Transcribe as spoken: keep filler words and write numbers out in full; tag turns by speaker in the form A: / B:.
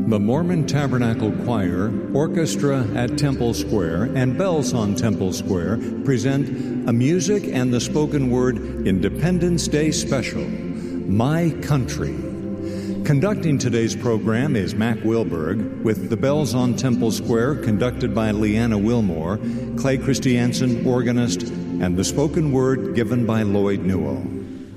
A: The Mormon Tabernacle Choir, Orchestra at Temple Square, and Bells on Temple Square present a music and the spoken word Independence Day special, My Country. Conducting today's program is Mac Wilberg, with the Bells on Temple Square conducted by Leanna Wilmore, Clay Christiansen, organist, and the spoken word given by Lloyd Newell.